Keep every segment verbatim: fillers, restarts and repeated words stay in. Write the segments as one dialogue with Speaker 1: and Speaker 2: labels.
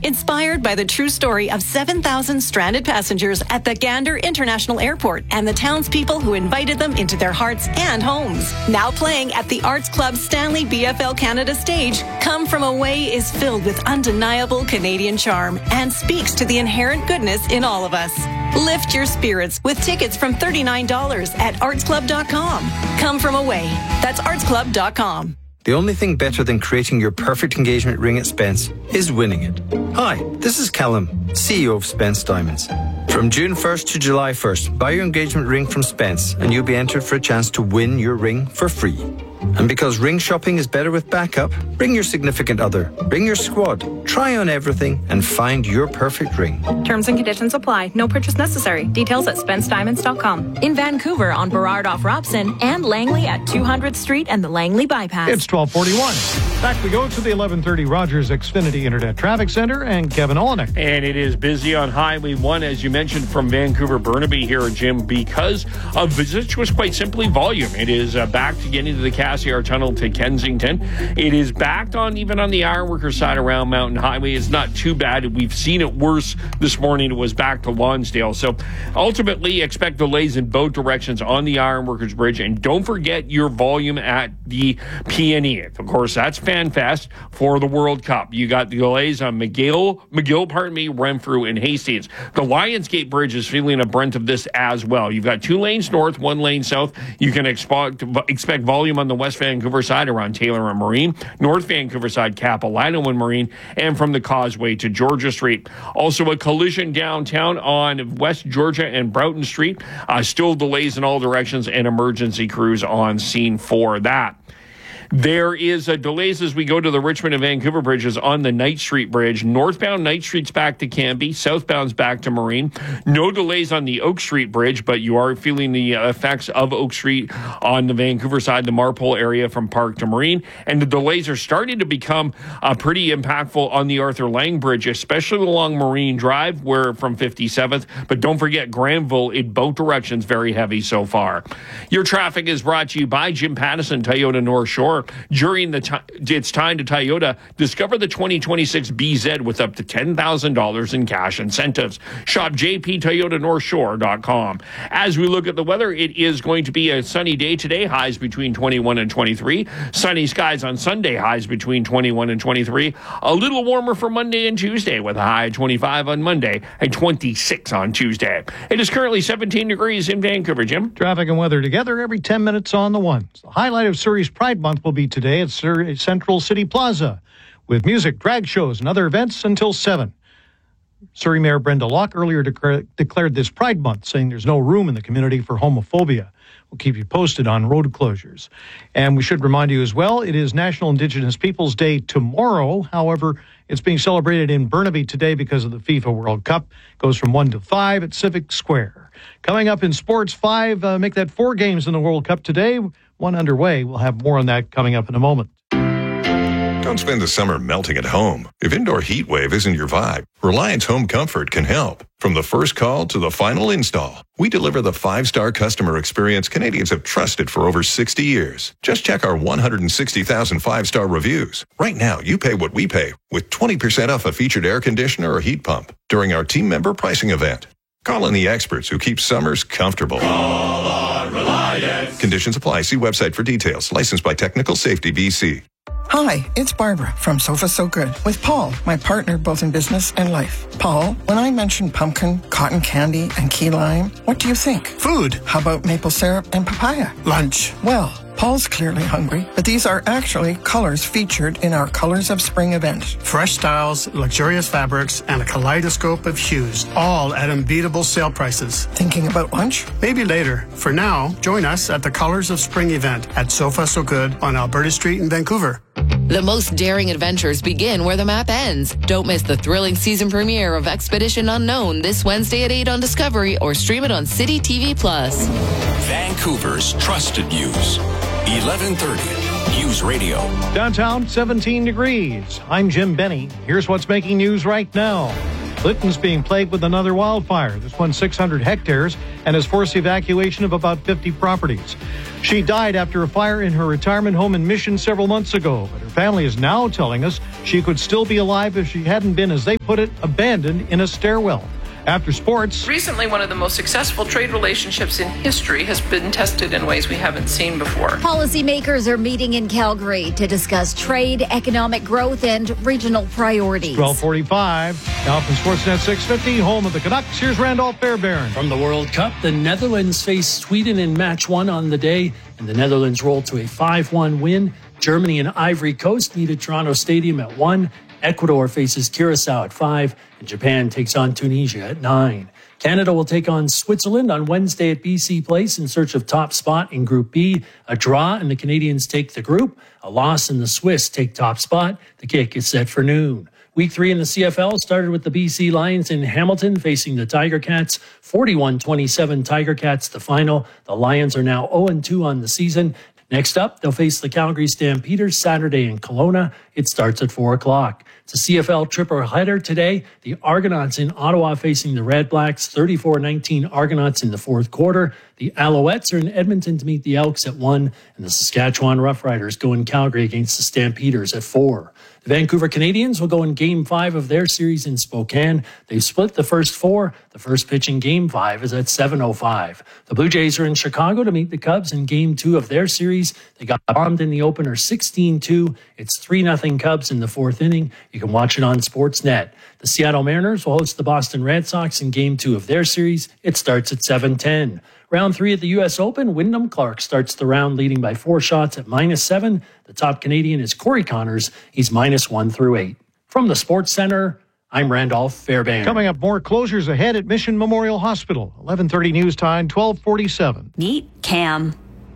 Speaker 1: Inspired by the true story of seven thousand stranded passengers at the Gander International Airport and the townspeople who invited them into their hearts and homes. Now playing at the Arts Club Stanley B F L Canada stage, Come From Away is filled with undeniable Canadian charm and speaks to the inherent goodness in all of us. Lift your spirits with tickets from thirty-nine dollars at arts club dot com. Come From Away. That's arts club dot com.
Speaker 2: The only thing better than creating your perfect engagement ring at Spence is winning it. Hi, this is Callum, C E O of Spence Diamonds. From June first to July first, buy your engagement ring from Spence and you'll be entered for a chance to win your ring for free. And because ring shopping is better with backup, bring your significant other, bring your squad, try on everything and find your perfect ring.
Speaker 3: Terms and conditions apply. No purchase necessary. Details at spence diamonds dot com. In Vancouver on Burrard off Robson and Langley at two hundredth Street and the Langley Bypass.
Speaker 4: It's twelve forty-one. Back we go to the eleven thirty Rogers Xfinity Internet Traffic Center and Kevin Olenek.
Speaker 5: And it is busy on Highway one, as you mentioned, from Vancouver Burnaby here, Jim, because of visits was quite simply volume. It is uh, back to getting to the Cassiar Tunnel to Kensington. It is backed on even on the ironworker side around Mountain Highway. It's not too bad. We've seen it worse this morning. It was back to Lonsdale. So ultimately, expect delays in both directions on the Ironworkers Bridge. And don't forget your volume at the P and E. Of course, that's FanFest for the World Cup. You got the delays on McGill, McGill, pardon me, Renfrew, and Hastings. The Lionsgate Bridge is feeling a brunt of this as well. You've got two lanes north, one lane south. You can expect, expect volume on the West Vancouver side around Taylor and Marine, North Vancouver side, Capilano and Marine, and from the Causeway to Georgia Street. Also a collision downtown on West Georgia and Broughton Street. Uh, still delays in all directions and emergency crews on scene for that. There is a delays as we go to the Richmond and Vancouver bridges on the Knight Street Bridge. Northbound Knight Street's back to Canby. Southbound's back to Marine. No delays on the Oak Street Bridge, but you are feeling the effects of Oak Street on the Vancouver side, the Marpole area from Park to Marine. And the delays are starting to become uh, pretty impactful on the Arthur Lang Bridge, especially along Marine Drive, where from fifty-seventh. But don't forget Granville in both directions, very heavy so far. Your traffic is brought to you by Jim Pattison, Toyota North Shore. During the time it's time to Toyota, discover the twenty twenty-six B Z with up to ten thousand dollars in cash incentives. Shop j p toyota north shore dot com. As we look at the weather, it is going to be a sunny day today, highs between twenty-one and twenty-three. Sunny skies on Sunday, highs between twenty-one and twenty-three. A little warmer for Monday and Tuesday with a high of twenty-five on Monday and twenty-six on Tuesday. It is currently seventeen degrees in Vancouver, Jim.
Speaker 4: Traffic and weather together every ten minutes on the ones. The highlight of Surrey's Pride Month will be today at Surrey Central City Plaza with music, drag shows, and other events until seven. Surrey Mayor Brenda Locke earlier declare, declared this Pride Month, saying there's no room in the community for homophobia. We'll keep you posted on road closures. And we should remind you as well, it is National Indigenous Peoples Day tomorrow. However, it's being celebrated in Burnaby today because of the FIFA World Cup. It goes from one to five at Civic Square. Coming up in sports, five, uh, make that four games in the World Cup today. One underway. We'll have more on that coming up in a moment.
Speaker 6: Don't spend the summer melting at home. If indoor heat wave isn't your vibe, Reliance Home Comfort can help. From the first call to the final install, we deliver the five-star customer experience Canadians have trusted for over sixty years. Just check our one hundred sixty thousand five-star reviews. Right now, you pay what we pay with twenty percent off a featured air conditioner or heat pump during our team member pricing event. Call in the experts who keep summers comfortable.
Speaker 7: Call on Reliance.
Speaker 6: Conditions apply. See website for details. Licensed by Technical Safety B C.
Speaker 8: Hi, it's Barbara from Sofa So Good with Paul, my partner both in business and life. Paul, when I mention pumpkin, cotton candy, and key lime, what do you think?
Speaker 9: Food.
Speaker 8: How about maple syrup and papaya?
Speaker 9: Lunch.
Speaker 8: Well, Paul's clearly hungry, but these are actually colors featured in our Colors of Spring event.
Speaker 9: Fresh styles, luxurious fabrics, and a kaleidoscope of hues, all at unbeatable sale prices.
Speaker 8: Thinking about lunch?
Speaker 9: Maybe later. For now, join us at the Colors of Spring event at Sofa So Good on Alberta Street in Vancouver.
Speaker 10: The most daring adventures begin where the map ends. Don't miss the thrilling season premiere of Expedition Unknown this Wednesday at eight on Discovery or stream it on City T V Plus.
Speaker 7: Vancouver's trusted news. eleven thirty News Radio.
Speaker 4: Downtown, seventeen degrees. I'm Jim Benny. Here's what's making news right now. Lytton's being plagued with another wildfire. This one's six hundred hectares and has forced the evacuation of about fifty properties. She died after a fire in her retirement home in Mission several months ago, but her family is now telling us she could still be alive if she hadn't been, as they put it, abandoned in a stairwell. After sports.
Speaker 11: Recently, one of the most successful trade relationships in history has been tested in ways we haven't seen before.
Speaker 12: Policymakers are meeting in Calgary to discuss trade, economic growth, and regional priorities.
Speaker 4: twelve forty-five. Now from Sportsnet six fifty, home of the Canucks, here's Randolph Fairbairn.
Speaker 13: From the World Cup, the Netherlands face Sweden in match one on the day, and the Netherlands rolled to a five one win. Germany and Ivory Coast meet at Toronto Stadium at one. Ecuador faces Curacao at five, and Japan takes on Tunisia at nine. Canada will take on Switzerland on Wednesday at B C Place in search of top spot in Group B. A draw and the Canadians take the group. A loss and the Swiss take top spot. The kick is set for noon. Week three in the C F L started with the B C Lions in Hamilton facing the Tiger Cats. forty-one twenty-seven Tiger Cats the final. The Lions are now oh and two on the season. Next up, they'll face the Calgary Stampeders Saturday in Kelowna. It starts at four o'clock. It's a C F L triple header today. The Argonauts in Ottawa facing the Red Blacks, thirty-four nineteen Argonauts in the fourth quarter. The Alouettes are in Edmonton to meet the Elks at one, and the Saskatchewan Roughriders go in Calgary against the Stampeders at four. The Vancouver Canadians will go in Game five of their series in Spokane. They've split the first four. The first pitch in Game five is at seven oh five. The Blue Jays are in Chicago to meet the Cubs in Game two of their series. They got bombed in the opener sixteen two. It's three nothing Cubs in the fourth inning. You can watch it on Sportsnet. The Seattle Mariners will host the Boston Red Sox in Game two of their series. It starts at seven ten. Round three at the U S Open, Wyndham Clark starts the round leading by four shots at minus seven. The top Canadian is Corey Connors. He's minus one through eight. From the Sports Center, I'm Randolph Fairbairn.
Speaker 4: Coming up, more closures ahead at Mission Memorial Hospital. eleven thirty news time, twelve forty-seven.
Speaker 14: Meet Cam.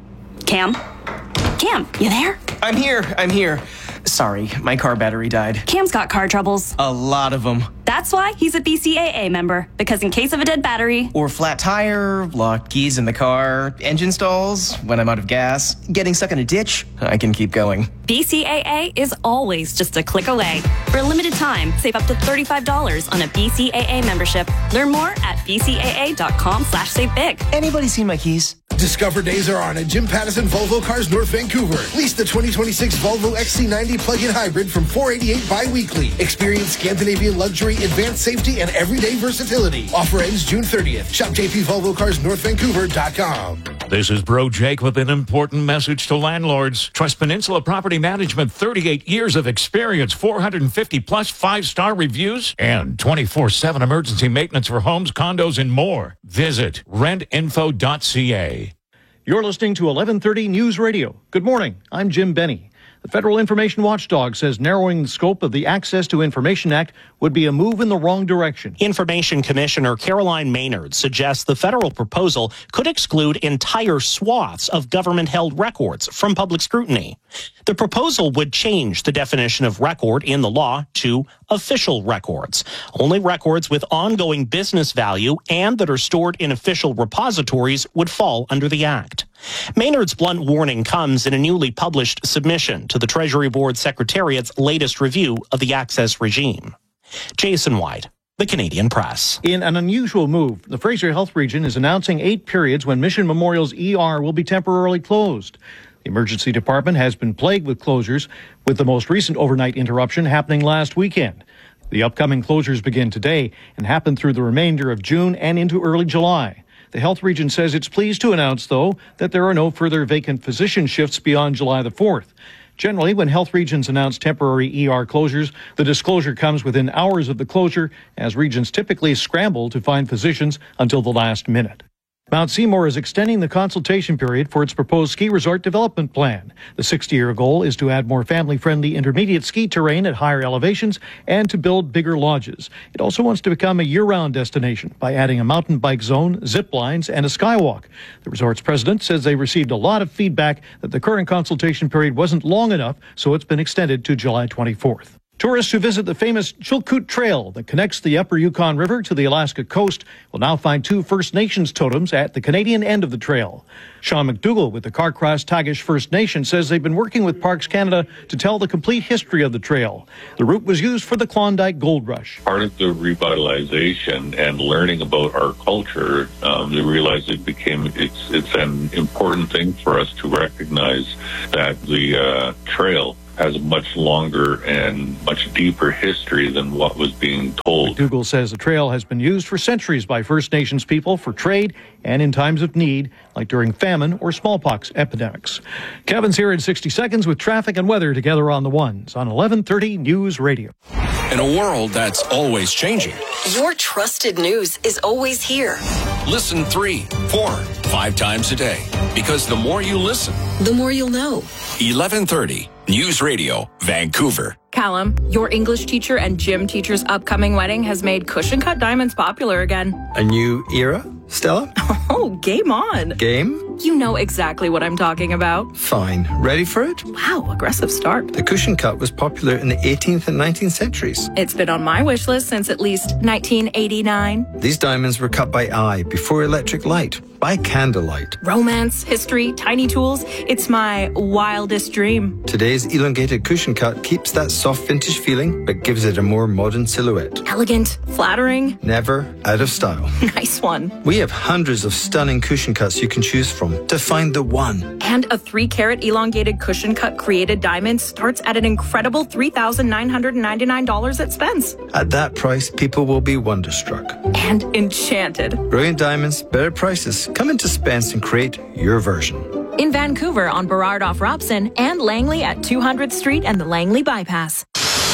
Speaker 14: Cam? Cam, you there?
Speaker 15: I'm here. I'm here. Sorry, my car battery died.
Speaker 14: Cam's got car troubles.
Speaker 15: A lot of them.
Speaker 14: That's why he's a B C A A member, because in case of a dead battery...
Speaker 15: Or flat tire, locked keys in the car, engine stalls, when I'm out of gas, getting stuck in a ditch, I can keep going.
Speaker 14: B C A A is always just a click away. For a limited time, save up to thirty-five dollars on a B C A A membership. Learn more at bcaa.com slash save big.
Speaker 15: Anybody seen my keys?
Speaker 16: Discover days are on at Jim Pattison Volvo Cars North Vancouver. Lease the twenty twenty-six Volvo X C ninety plug-in hybrid from four eighty-eight bi-weekly. Experience Scandinavian luxury, advanced safety, and everyday versatility. Offer ends June thirtieth. Shop J P Volvo Cars North Vancouver dot com.
Speaker 17: This is Bro Jake with an important message to landlords. Trust Peninsula Property Management, thirty-eight years of experience, four hundred fifty plus five-star reviews, and twenty-four seven emergency maintenance for homes, condos, and more. Visit rent info dot c a.
Speaker 4: You're listening to eleven thirty News Radio. Good morning. I'm Jim Benny. The Federal Information Watchdog says narrowing the scope of the Access to Information Act would be a move in the wrong direction.
Speaker 18: Information Commissioner Caroline Maynard suggests the federal proposal could exclude entire swaths of government-held records from public scrutiny. The proposal would change the definition of record in the law to official records. Only records with ongoing business value and that are stored in official repositories would fall under the Act. Maynard's blunt warning comes in a newly published submission to the Treasury Board Secretariat's latest review of the access regime. Jason White, The Canadian Press.
Speaker 4: In an unusual move, the Fraser Health Region is announcing eight periods when Mission Memorial's E R will be temporarily closed. The emergency department has been plagued with closures, with the most recent overnight interruption happening last weekend. The upcoming closures begin today and happen through the remainder of June and into early July. The health region says it's pleased to announce, though, that there are no further vacant physician shifts beyond July the fourth. Generally, when health regions announce temporary E R closures, the disclosure comes within hours of the closure, as regions typically scramble to find physicians until the last minute. Mount Seymour is extending the consultation period for its proposed ski resort development plan. The sixty-year goal is to add more family-friendly intermediate ski terrain at higher elevations and to build bigger lodges. It also wants to become a year-round destination by adding a mountain bike zone, zip lines, and a skywalk. The resort's president says they received a lot of feedback that the current consultation period wasn't long enough, so it's been extended to July twenty-fourth. Tourists who visit the famous Chilkoot Trail that connects the upper Yukon River to the Alaska coast will now find two First Nations totems at the Canadian end of the trail. Sean McDougall with the Carcross Tagish First Nation says they've been working with Parks Canada to tell the complete history of the trail. The route was used for the Klondike Gold Rush.
Speaker 19: Part of the revitalization and learning about our culture, um, we realized it became, it's, it's an important thing for us to recognize that the uh, trail has a much longer and much deeper history than what was being told.
Speaker 4: McDougall says the trail has been used for centuries by First Nations people for trade and in times of need, like during famine or smallpox epidemics. Kevin's here in sixty seconds with traffic and weather together on the ones on eleven thirty News Radio.
Speaker 7: In a world that's always changing,
Speaker 1: Your trusted news is always here.
Speaker 7: listen three, four, five times a day. Because the more you listen,
Speaker 1: The more you'll know.
Speaker 7: eleven thirty News Radio, Vancouver.
Speaker 3: Callum, your English teacher and gym teacher's upcoming wedding has made cushion cut diamonds popular again.
Speaker 2: A new era, Stella?
Speaker 3: Oh, game on.
Speaker 2: Game?
Speaker 3: You know exactly what I'm talking about.
Speaker 2: Fine. Ready for it?
Speaker 3: Wow, aggressive start.
Speaker 2: The cushion cut was popular in the eighteenth and nineteenth centuries.
Speaker 3: It's been on my wish list since at least nineteen eighty-nine.
Speaker 2: These diamonds were cut by eye before electric light, by candlelight.
Speaker 3: Romance, history, tiny tools. It's my wildest dream.
Speaker 2: Today's elongated cushion cut keeps that soft vintage feeling, but gives it a more modern silhouette.
Speaker 3: Elegant, flattering.
Speaker 2: Never out of style.
Speaker 3: Nice one.
Speaker 2: We have hundreds of stunning cushion cuts you can choose from to find the one.
Speaker 3: And a three carat elongated cushion cut created diamond starts at an incredible three thousand nine hundred ninety-nine dollars at Spence.
Speaker 2: At that price, people will be wonderstruck.
Speaker 3: And enchanted.
Speaker 2: Brilliant diamonds, better prices. Come into Spence and create your version.
Speaker 3: In Vancouver on Burrard off Robson and Langley at two hundredth Street and the Langley Bypass.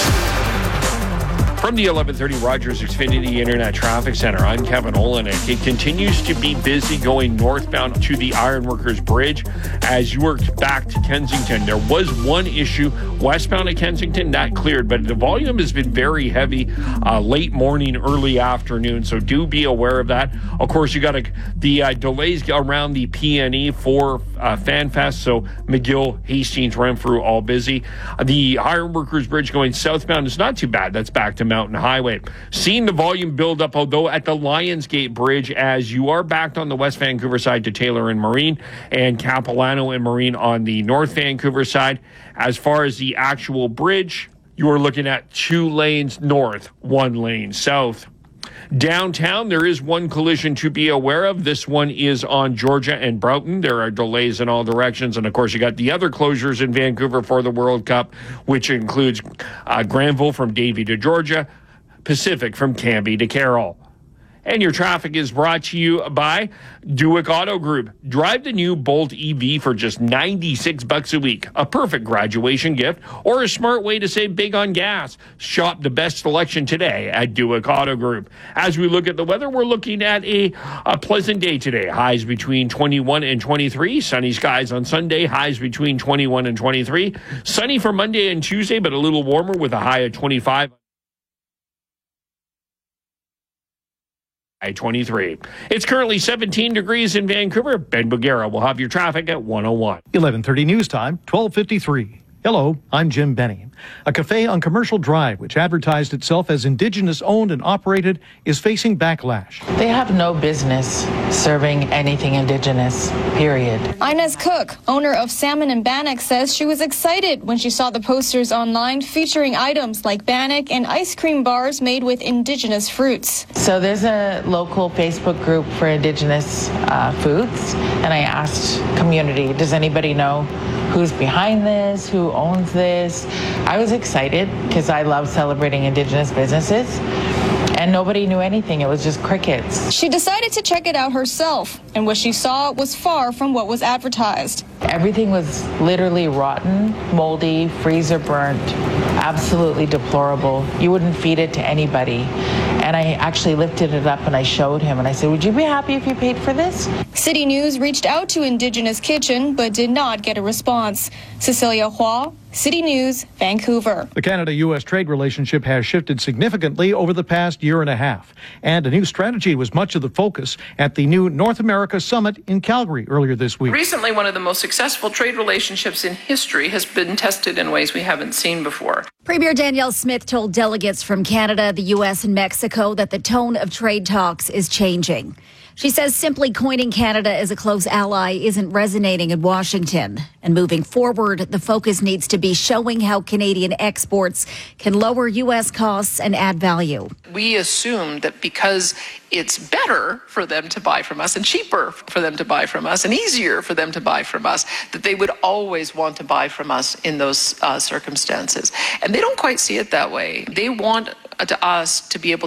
Speaker 5: From the eleven thirty Rogers Xfinity Internet Traffic Center, I'm Kevin Olenek. It continues to be busy going northbound to the Ironworkers Bridge as you work back to Kensington. There was one issue westbound at Kensington that cleared, but the volume has been very heavy uh, late morning, early afternoon, so do be aware of that. Of course, you got a, the uh, delays around the P N E for uh, FanFest, so McGill, Hastings, Renfrew, all busy. The Ironworkers Bridge going southbound is not too bad. That's back to Mountain Highway. Seeing the volume build up, although at the Lionsgate Bridge, as you are backed on the West Vancouver side to Taylor and Marine, and Capilano and Marine on the North Vancouver side. As far as the actual bridge, you are looking at two lanes north, one lane south. Downtown, there is one collision to be aware of. This one is on Georgia and Broughton. There are delays in all directions. And, of course, you got the other closures in Vancouver for the World Cup, which includes uh, Granville from Davie to Georgia, Pacific from Cambie to Carroll. And your traffic is brought to you by Duick Auto Group. Drive the new Bolt E V for just ninety-six bucks a week. A perfect graduation gift or a smart way to save big on gas. Shop the best selection today at Duick Auto Group. As we look at the weather, we're looking at a, a pleasant day today. Highs between twenty-one and twenty-three. Sunny skies on Sunday. Highs between twenty-one and twenty-three. Sunny for Monday and Tuesday, but a little warmer with a high of twenty-five. twenty-three. It's currently seventeen degrees in Vancouver. Ben Bugera will have your traffic at one oh one.
Speaker 4: eleven thirty news time, twelve fifty-three. Hello, I'm Jim Benny. A cafe on Commercial Drive, which advertised itself as Indigenous owned and operated, is facing backlash.
Speaker 20: They have no business serving anything Indigenous, period.
Speaker 21: Inez Cook, owner of Salmon and Bannock, says she was excited when she saw the posters online featuring items like bannock and ice cream bars made with Indigenous fruits.
Speaker 20: So there's a local Facebook group for Indigenous uh, foods, and I asked community, does anybody know who's behind this, who owns this? I was excited because I love celebrating Indigenous businesses, and nobody knew anything. It was just crickets.
Speaker 21: She decided to check it out herself, and what she saw was far from what was advertised.
Speaker 20: Everything was literally rotten, moldy, freezer burnt, absolutely deplorable. You wouldn't feed it to anybody. And I actually lifted it up and I showed him and I said, would you be happy if you paid for this?
Speaker 21: City News reached out to Indigenous Kitchen but did not get a response. Cecilia Hua, City News, Vancouver.
Speaker 4: The Canada-U S trade relationship has shifted significantly over the past year and a half, and a new strategy was much of the focus at the new North America Summit in Calgary earlier this week.
Speaker 11: Recently, one of the most successful trade relationships in history has been tested in ways we haven't seen before.
Speaker 12: Premier Danielle Smith told delegates from Canada, the U S, and Mexico that the tone of trade talks is changing. She says simply coining Canada as a close ally isn't resonating in Washington. And moving forward, the focus needs to be showing how Canadian exports can lower U S costs and add value.
Speaker 11: We assume that because it's better for them to buy from us and cheaper for them to buy from us and easier for them to buy from us, that they would always want to buy from us in those uh, circumstances. And they don't quite see it that way. They want uh, to us to be able